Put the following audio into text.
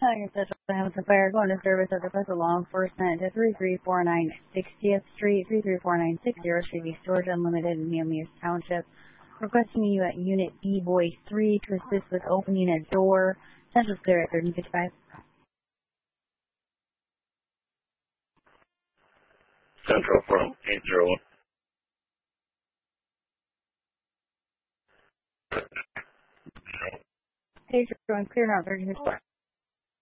Calling Central Hamilton Fire, going to service of request law enforcement to 3349 60th Street, 334960, City Storage Unlimited in Neomeas Township. Requesting you at Unit B Boy 3 to assist with opening a door. Central clear at 1355. Central from 801. Page going clear out 1355.